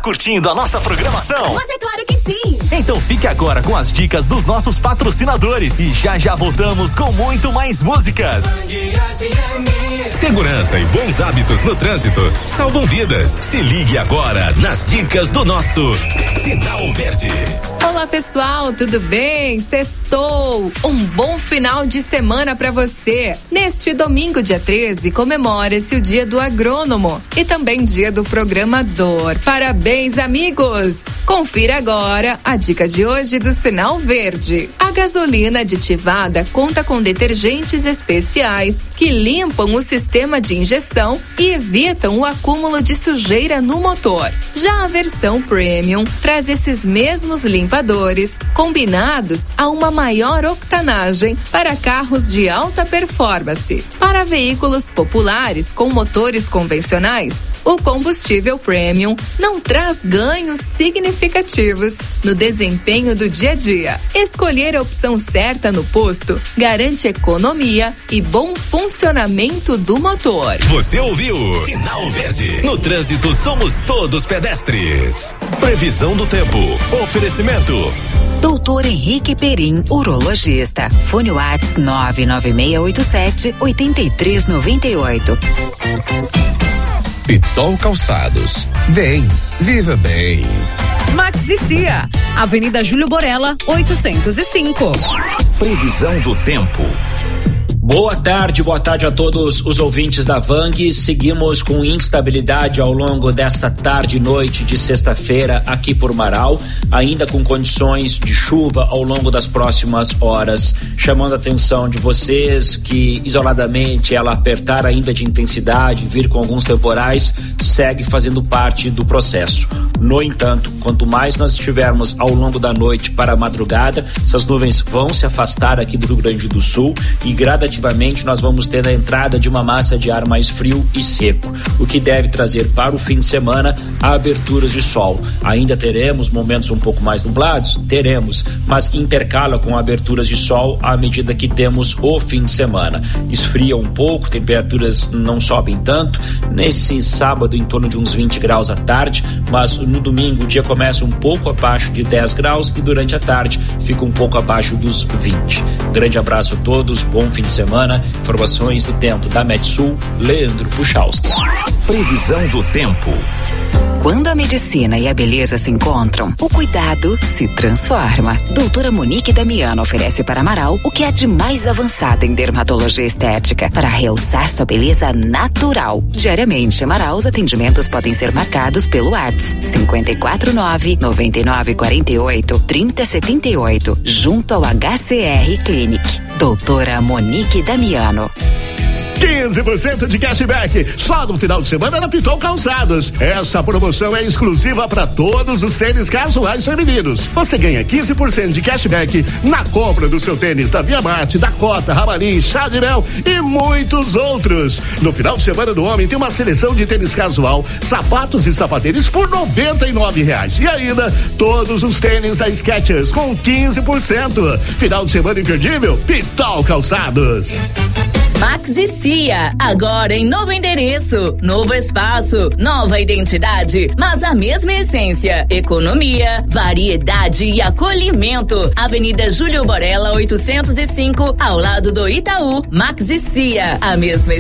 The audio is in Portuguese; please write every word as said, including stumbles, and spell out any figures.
curtindo a nossa programação? Mas é claro que sim! Então fique agora com as dicas dos nossos patrocinadores e já já voltamos com muito mais músicas. Segurança e bons hábitos no trânsito salvam vidas. Se ligue agora nas dicas do nosso Sinal Verde. Olá pessoal, tudo bem? Sextou! Um bom final de semana para você. Neste domingo, dia treze, comemora-se o Dia do Agrônomo e também Dia do Programador. Parabéns, amigos! Confira agora a dica de hoje do Sinal Verde. A gasolina aditivada conta com detergentes especiais que limpam o sistema de injeção e evitam o acúmulo de sujeira no motor. Já a versão Premium traz esses mesmos limpadores combinados a uma maior octanagem para carros de alta performance. Para veículos populares com motores convencionais, o combustível Premium não traz ganhos significativos no desempenho do dia a dia. Escolher a opção certa no posto garante economia e bom funcionamento do motor. Você ouviu? Sinal Verde. No trânsito somos todos pedestres. Previsão do tempo. Oferecimento. Doutor Henrique Perim, urologista. Fone Whats nove nove seis oito sete oito três nove oito. Pitol Calçados. Vem, viva bem. Max e Cia, Avenida Júlio Borella, oitocentos e cinco. Previsão do tempo. Boa tarde, boa tarde a todos os ouvintes da Vang. Seguimos com instabilidade ao longo desta tarde e noite de sexta-feira aqui por Marau, ainda com condições de chuva ao longo das próximas horas, chamando a atenção de vocês que isoladamente ela apertar ainda de intensidade, vir com alguns temporais, segue fazendo parte do processo. No entanto, quanto mais nós estivermos ao longo da noite para a madrugada, essas nuvens vão se afastar aqui do Rio Grande do Sul e gradativamente nós vamos ter a entrada de uma massa de ar mais frio e seco, o que deve trazer para o fim de semana aberturas de sol. Ainda teremos momentos um pouco mais nublados? Teremos, mas intercala com aberturas de sol à medida que temos o fim de semana. Esfria um pouco, temperaturas não sobem tanto, nesse sábado em torno de uns vinte graus à tarde, mas no domingo o dia começa um pouco abaixo de dez graus e durante a tarde fica um pouco abaixo dos vinte. Grande abraço a todos, bom fim de semana. Informações do tempo da Metsul, Leandro Puchalski. Previsão do tempo. Quando a medicina e a beleza se encontram, o cuidado se transforma. Doutora Monique Damiano oferece para Amaral o que há de mais avançado em dermatologia estética para realçar sua beleza natural. Diariamente, Amaral, os atendimentos podem ser marcados pelo WhatsApp cinco quatro nove, nove nove quatro oito, três zero sete oito, junto ao H C R Clinic. Doutora Monique Damiano. quinze por cento de cashback só no final de semana na Pitol Calçados. Essa promoção é exclusiva para todos os tênis casuais femininos. Você ganha quinze por cento de cashback na compra do seu tênis da Via Marte, Dakota, Ramarim, Chá de Mel e muitos outros. No final de semana do homem tem uma seleção de tênis casual, sapatos e sapatênis por noventa e nove reais. E ainda todos os tênis da Skechers com quinze por cento. Final de semana imperdível, Pitol Calçados. Max e Cia, agora em novo endereço, novo espaço, nova identidade, mas a mesma essência, economia, variedade e acolhimento. Avenida Júlio Borella, oitocentos e cinco, ao lado do Itaú. Max e Cia, a mesma